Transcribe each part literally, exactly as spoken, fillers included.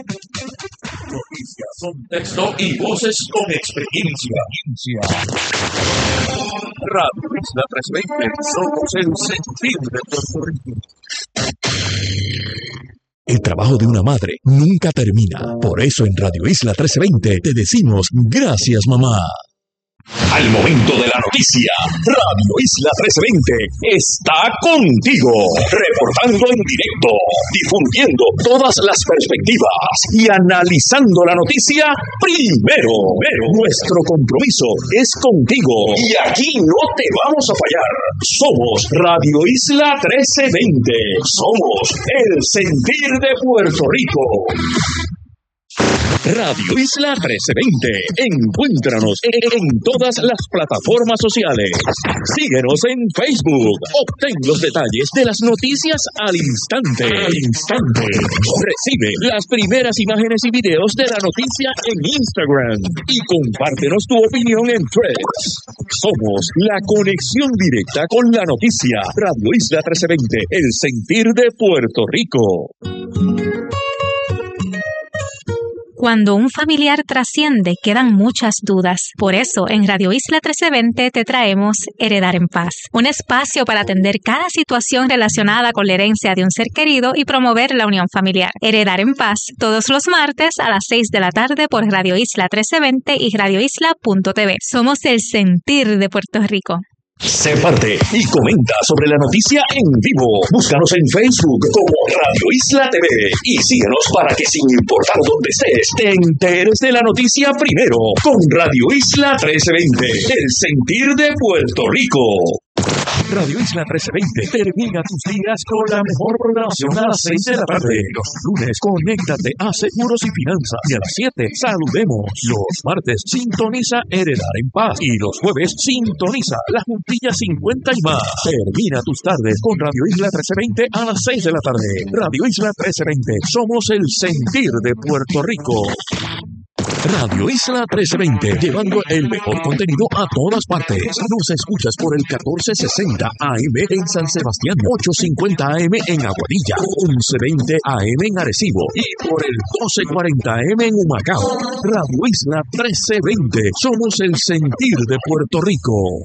Noticias son texto y voces con experiencia. Radio Isla trescientos veinte, somos el sentir de Puerto Rico. El trabajo de una madre nunca termina. Por eso en Radio Isla trescientos veinte te decimos gracias, mamá. Al momento de la noticia, Radio Isla trescientos veinte está contigo, reportando en directo, difundiendo todas las perspectivas y analizando la noticia primero. Nuestro compromiso es contigo y aquí no te vamos a fallar. Somos Radio Isla trescientos veinte, somos el sentir de Puerto Rico. Radio Isla trescientos veinte. Encuéntranos en todas las plataformas sociales. Síguenos en Facebook. Obtén los detalles de las noticias al instante. Al instante. Recibe las primeras imágenes y videos de la noticia en Instagram. Y compártenos tu opinión en Threads. Somos la conexión directa con la noticia. Radio Isla trescientos veinte. El sentir de Puerto Rico. Cuando un familiar trasciende, quedan muchas dudas. Por eso, en Radio Isla trescientos veinte te traemos Heredar en Paz, un espacio para atender cada situación relacionada con la herencia de un ser querido y promover la unión familiar. Heredar en Paz, todos los martes a las seis de la tarde por Radio Isla trescientos veinte y radio isla punto t v. Somos el sentir de Puerto Rico. Sé parte y comenta sobre la noticia en vivo. Búscanos en Facebook como Radio Isla T V y síguenos para que sin importar dónde estés, te enteres de la noticia primero con Radio Isla trescientos veinte, el sentir de Puerto Rico. Radio Isla trescientos veinte termina tus días con la mejor programación a las seis de la tarde. Los lunes, conéctate a Seguros y Finanzas. Y a las siete, saludemos. Los martes, sintoniza Heredar en Paz. Y los jueves, sintoniza La Juntilla cincuenta y más. Termina tus tardes con Radio Isla trescientos veinte a las seis de la tarde. Radio Isla trescientos veinte, somos el sentir de Puerto Rico. Radio Isla trescientos veinte, llevando el mejor contenido a todas partes. Nos escuchas por el catorce sesenta A M en San Sebastián, ochocientos cincuenta A M en Aguadilla, once veinte A M en Arecibo y por el doce cuarenta A M en Humacao. Radio Isla trescientos veinte, somos el sentir de Puerto Rico.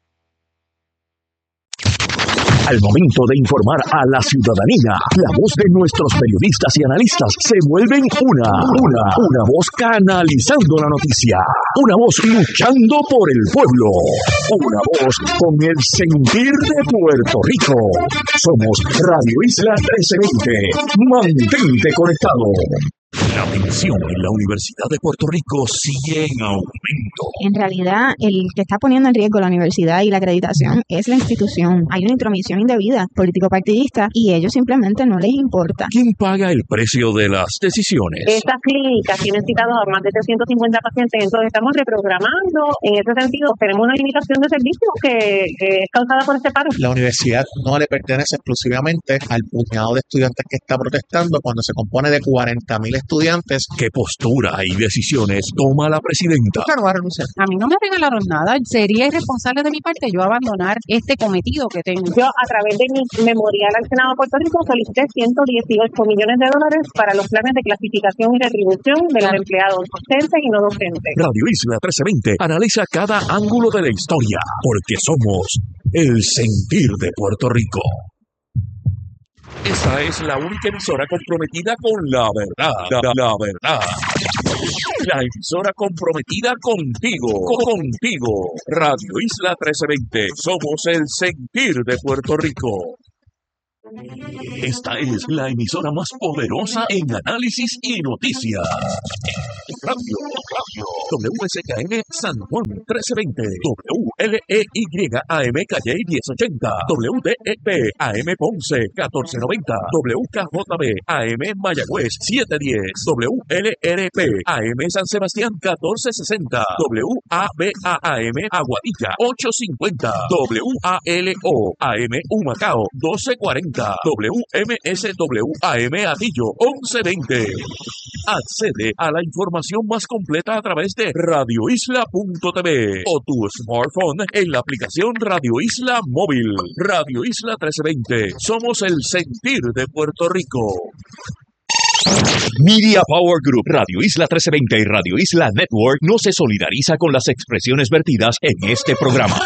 Al momento de informar a la ciudadanía, la voz de nuestros periodistas y analistas se vuelven una, una, una voz canalizando la noticia, una voz luchando por el pueblo, una voz con el sentir de Puerto Rico. Somos Radio Isla trescientos veinte. Mantente conectado. La tensión en la Universidad de Puerto Rico sigue en aumento. En realidad, el que está poniendo en riesgo la universidad y la acreditación es la institución. Hay una intromisión indebida político-partidista y ellos simplemente no les importa. ¿Quién paga el precio de las decisiones? Estas clínicas tienen citados a más de trescientos cincuenta pacientes, entonces estamos reprogramando. En ese sentido, tenemos una limitación de servicios que, que es causada por este paro. La universidad no le pertenece exclusivamente al puñado de estudiantes que está protestando cuando se compone de cuarenta mil estudiantes. ¿Qué postura y decisiones toma la presidenta? Claro, va a renunciar. A mí no me regalaron nada. Sería irresponsable de mi parte yo abandonar este cometido que tengo. Yo, a través de mi memorial al Senado de Puerto Rico, solicité ciento dieciocho millones de dólares para los planes de clasificación y retribución de los empleados docentes y no docentes. Radio Isla trescientos veinte analiza cada ángulo de la historia, porque somos el sentir de Puerto Rico. Esta es la única emisora comprometida con la verdad, la, la verdad. La emisora comprometida contigo, contigo. Radio Isla trescientos veinte, somos el sentir de Puerto Rico. Esta es la emisora más poderosa en análisis y noticias. Radio, radio. W S K N San Juan trece veinte. W L E Y A M Calle diez ochenta. W D E P A M Ponce catorce noventa. W K J B A M Mayagüez siete diez. W L R P A M San Sebastián catorce sesenta. W A B A A M Aguadilla ocho cincuenta. W A L O A M Humacao doce cuarenta. W M S W A M Atillo once veinte. Accede a la información más completa a través de radio isla punto t v o tu smartphone en la aplicación Radio Isla Móvil. Radio Isla trescientos veinte. Somos el sentir de Puerto Rico. Media Power Group, Radio Isla trece veinte y Radio Isla Network no se solidariza con las expresiones vertidas en este programa.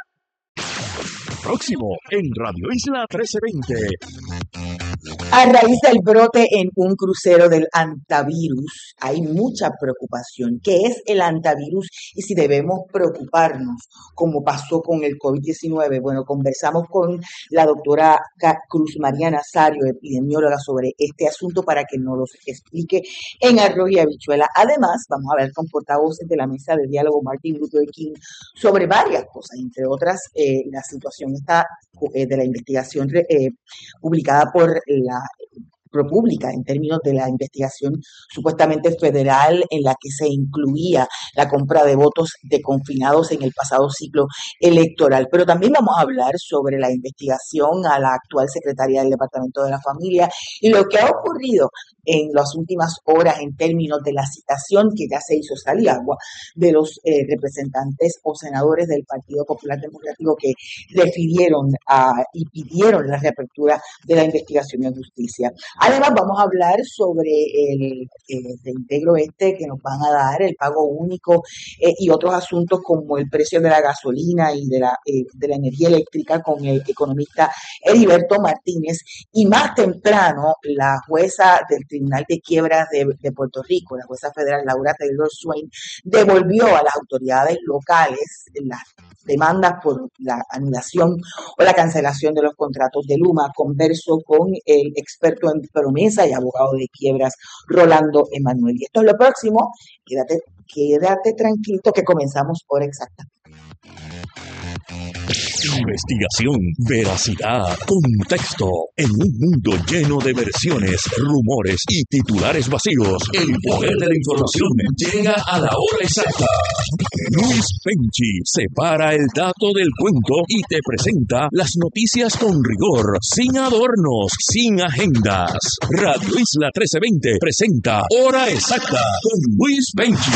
Próximo en Radio Isla trece veinte. A raíz del brote en un crucero del antivirus, hay mucha preocupación. ¿Qué es el antivirus y si debemos preocuparnos, como pasó con el COVID diecinueve? Bueno, conversamos con la doctora Cruz María Nazario, epidemióloga, sobre este asunto para que nos lo explique en Arroz y Habichuela. Además, vamos a hablar con portavoces de la mesa de diálogo Martin Luther King sobre varias cosas, entre otras, eh, la situación esta, eh, de la investigación eh, publicada por la ProPublica en términos de la investigación supuestamente federal en la que se incluía la compra de votos de confinados en el pasado ciclo electoral. Pero también vamos a hablar sobre la investigación a la actual secretaria del Departamento de la Familia y lo que ha ocurrido en las últimas horas en términos de la citación que ya se hizo salir agua de los eh, representantes o senadores del Partido Popular Democrático que refirieron a, y pidieron la reapertura de la investigación de justicia. Además, vamos a hablar sobre el, el reintegro este que nos van a dar, el pago único eh, y otros asuntos como el precio de la gasolina y de la, eh, de la energía eléctrica con el economista Heriberto Martínez. Y más temprano, la jueza del Tribunal de Quiebras de, de Puerto Rico, la jueza federal Laura Taylor Swain, devolvió a las autoridades locales las demandas por la anulación o la cancelación de los contratos de Luma. Converso con el experto en promesa y abogado de quiebras, Rolando Emanuel. Y esto es lo próximo. Quédate, quédate tranquilo que comenzamos hora exacta. Investigación, veracidad, contexto. En un mundo lleno de versiones, rumores y titulares vacíos, el poder de la información llega a la hora exacta. Luis Penchi separa el dato del cuento y te presenta las noticias con rigor, sin adornos, sin agendas. Radio Isla trece veinte presenta Hora Exacta con Luis Penchi.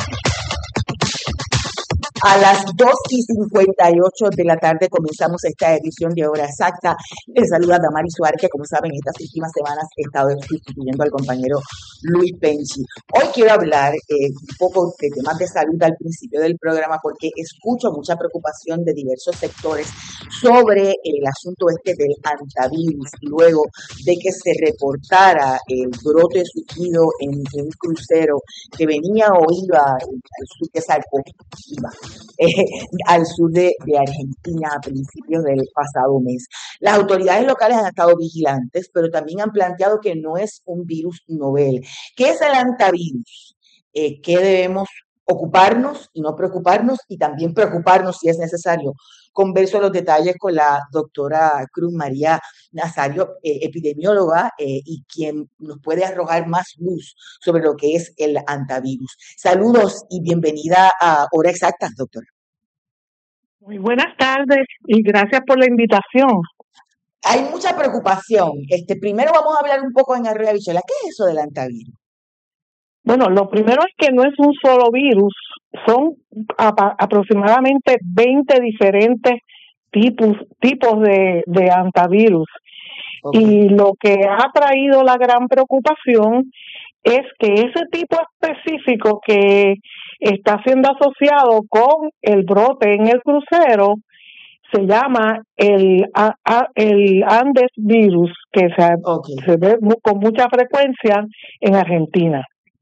A las dos y cincuenta y ocho de la tarde comenzamos esta edición de Hora Exacta. Les saluda Damari Suárez, que como saben, estas últimas semanas he estado sustituyendo al compañero Luis Penchi. Hoy quiero hablar eh, un poco de temas de salud al principio del programa, porque escucho mucha preocupación de diversos sectores sobre el asunto este del antivirus, luego de que se reportara el brote surgido en, en un crucero que venía o iba al sur de Salco, iba Eh, al sur de, de Argentina a principios del pasado mes. Las autoridades locales han estado vigilantes, pero también han planteado que no es un virus novel. ¿Qué es el antivirus? Eh, ¿Qué debemos ocuparnos y no preocuparnos? Y también preocuparnos si es necesario. Converso los detalles con la doctora Cruz María Nazario, eh, epidemióloga, eh, y quien nos puede arrojar más luz sobre lo que es el antivirus. Saludos y bienvenida a Hora Exacta, doctora. Muy buenas tardes y gracias por la invitación. Hay mucha preocupación. Este, primero vamos a hablar un poco en Arroyo Habichuela. ¿Qué es eso del antivirus? Bueno, lo primero es que no es un solo virus, son a, aproximadamente veinte diferentes tipos, tipos de, de antivirus. Okay. Y lo que ha traído la gran preocupación es que ese tipo específico que está siendo asociado con el brote en el crucero se llama el, a, a, el Andes virus, que se, okay. se ve con mucha frecuencia en Argentina.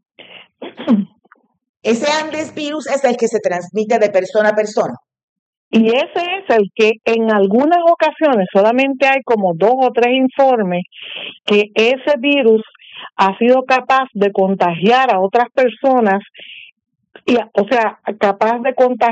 Ese Andes virus es el que se transmite de persona a persona. Y ese es el que en algunas ocasiones, solamente hay como dos o tres informes, que ese virus ha sido capaz de contagiar a otras personas, y, o sea, capaz de contagiar